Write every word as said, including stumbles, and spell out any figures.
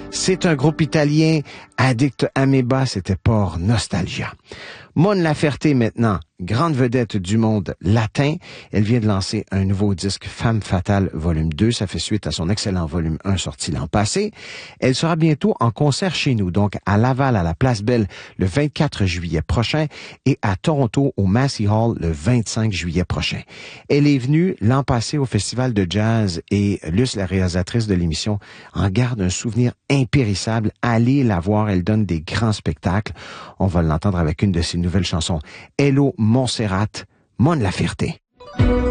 C'est un groupe italien, Addict Ameba, c'était Port Nostalgia. Mon Laferte maintenant, grande vedette du monde latin. Elle vient de lancer un nouveau disque Femme Fatale volume deux. Ça fait suite à son excellent volume un sorti l'an passé. Elle sera bientôt en concert chez nous, donc à Laval, à la Place Belle, le vingt-quatre juillet prochain et à Toronto, au Massey Hall, le vingt-cinq juillet prochain. Elle est venue l'an passé au Festival de Jazz et Luce, la réalisatrice de l'émission, en garde un souvenir impérissable. Allez la voir, elle donne des grands spectacles. On va l'entendre avec une de ses nouvelles chansons, Hello Montserrat, Mon Laferte.